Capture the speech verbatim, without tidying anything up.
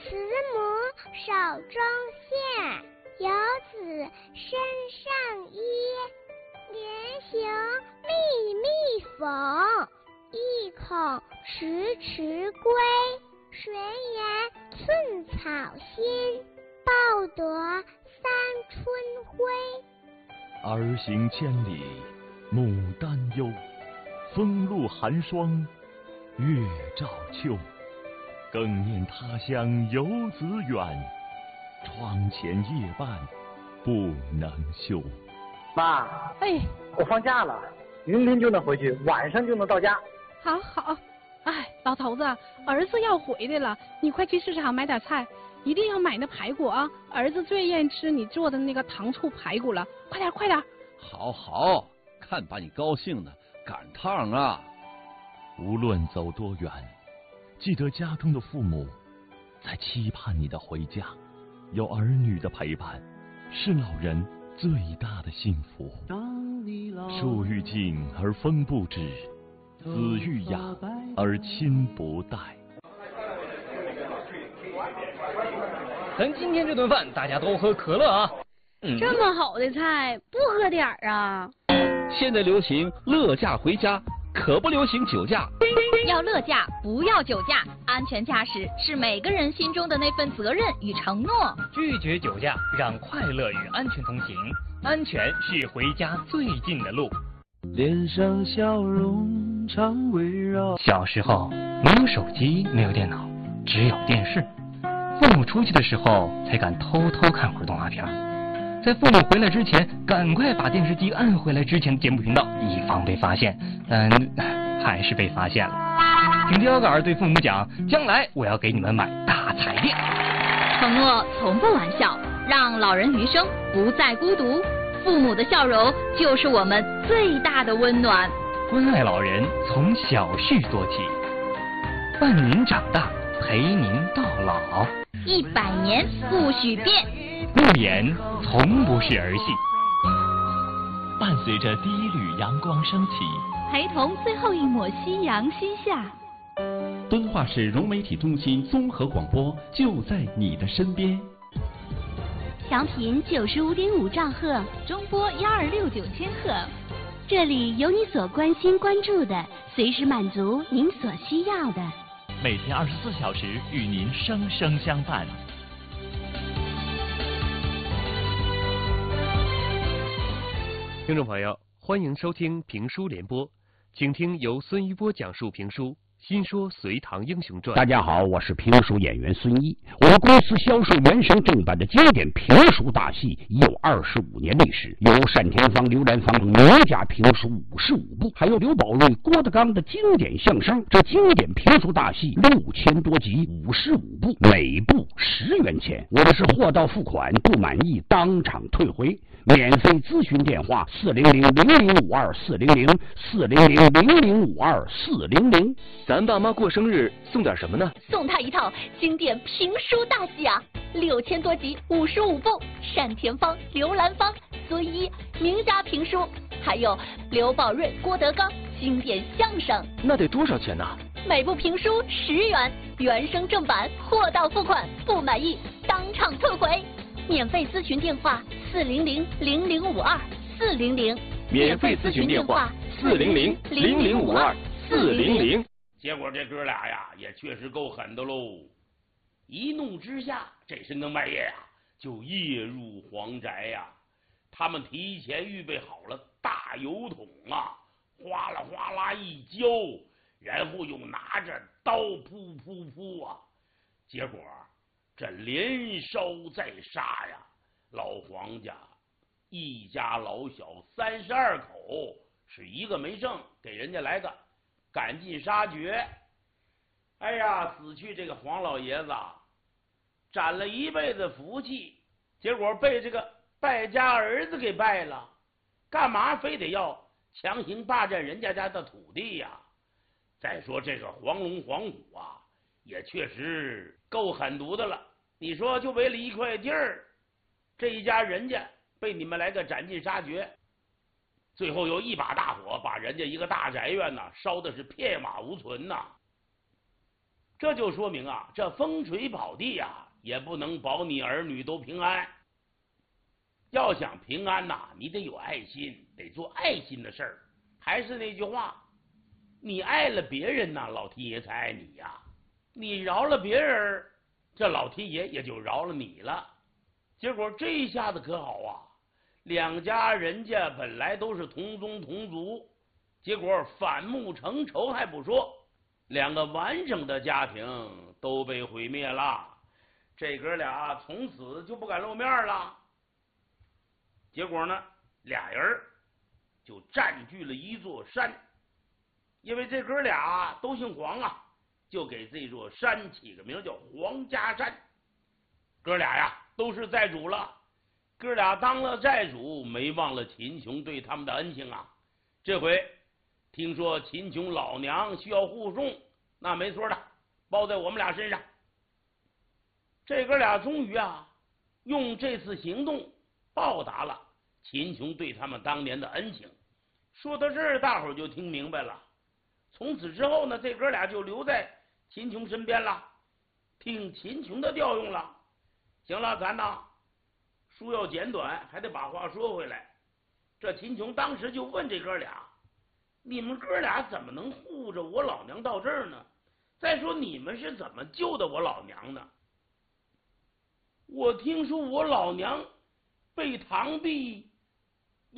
慈母手中线，游子身上衣。连行密密缝，意恐迟迟归。谁言寸草心，报得三春晖。 儿行千里母担忧，风露寒霜月照秋。更念他乡游子远，窗前夜半不能休。 妈， 哎， 我放假了，明天就能回去，晚上就能到家。 好好，哎，老头子，儿子要回来了，你快去市场买点菜，一定要买那排骨啊！儿子最愿意吃你做的那个糖醋排骨了，快点快点！ 好好，看把你高兴的，赶趟啊！ 无论走多远，记得家中的父母在期盼你的回家，有儿女的陪伴，是老人最大的幸福。树欲静而风不止，子欲养而亲不待。 咱今天这顿饭大家都喝可乐啊！ 嗯、这么好的菜不喝点儿啊？ 现在流行乐驾回家，可不流行酒驾。 要乐驾，不要酒驾。安全驾驶是每个人心中的那份责任与承诺。 拒绝酒驾，让快乐与安全同行。安全是回家最近的路。 脸上笑容常围绕。 小时候没有手机，没有电脑，只有电视。父母出去的时候，才敢偷偷看会儿动画片。在父母回来之前，赶快把电视机按回来之前的节目频道，以防被发现。但还是被发现了。听秧歌儿对父母讲，将来我要给你们买大彩电。 承诺从不玩笑，让老人余生不再孤独。父母的笑容就是我们最大的温暖。 关爱老人从小事做起，伴您长大，陪您到老。 一百年不许变。 诺言从不是儿戏。 伴随着第一缕阳光升起， 陪同最后一抹夕阳西下。 敦化市融媒体中心综合广播就在你的身边。 调频九十五点五兆赫， 中波幺二六九千赫。 这里有你所关心关注的，随时满足您所需要的。 每天二十四小时与您生生相伴。 听众朋友，欢迎收听评书联播，请听由孙一波讲述评书《新说隋唐英雄传》。 大家好，我是评书演员孙一。我们公司销售原声正版的经典评书大戏已有二十五年历史，有单田芳、刘兰芳名家评书五十五部，还有刘宝瑞、郭德纲的经典相声。这经典评书大戏六千多集，五十五部，每部十元钱。我们是货到付款，不满意当场退回。免费咨询电话：四零零零零五二四零零四零零零零五二四零零。 咱爸妈过生日送点什么呢？ 送他一套经典评书大戏啊，六千多集，五十五部，单田芳、刘兰芳、孙一名家评书，还有刘宝瑞、郭德纲经典相声。 那得多少钱呢？ 每部评书十元，原声正版，货到付款，不满意当场退回。免费咨询电话：四零零零零五二四零零。 免费咨询电话：四零零零零五二四零零。 结果这哥俩呀，也确实够狠的喽！一怒之下，这深更半夜呀，就夜入皇宅呀。他们提前预备好了大油桶啊，哗啦哗啦一浇，然后又拿着刀噗噗噗啊。结果这连烧再杀呀，老黄家一家老小三十二口，是一个没剩，给人家来个赶尽杀绝。哎呀，死去这个黄老爷子攒了一辈子福气，结果被这个败家儿子给败了，干嘛非得要强行霸占人家家的土地呀？再说这个黄龙黄虎啊，也确实够狠毒的了。你说就为了一块地儿，这一家人家被你们来个斩尽杀绝，最后又一把大火把人家一个大宅院呐烧的是片瓦无存呐。 这就说明啊，这风水宝地呀，也不能保你儿女都平安。要想平安呐，你得有爱心，得做爱心的事儿。还是那句话，你爱了别人呐，老天爷才爱你呀；你饶了别人，这老天爷也就饶了你了。结果这一下子可好啊，两家人家本来都是同宗同族，结果反目成仇还不说，两个完整的家庭都被毁灭了。这哥俩从此就不敢露面了。结果呢，俩人就占据了一座山，因为这哥俩都姓黄啊，就给这座山起个名叫黄家山。哥俩呀都是债主了，哥俩当了债主，没忘了秦琼对他们的恩情啊。这回听说秦琼老娘需要护送，那没错的，包在我们俩身上。这哥俩终于啊，用这次行动报答了秦琼对他们当年的恩情。说到这儿，大伙儿就听明白了。从此之后呢，这哥俩就留在秦琼身边了，听秦琼的调用了。行了，咱呢书要简短，还得把话说回来。这秦琼当时就问这哥俩：你们哥俩怎么能护着我老娘到这儿呢？再说你们是怎么救的我老娘呢？我听说我老娘被螳臂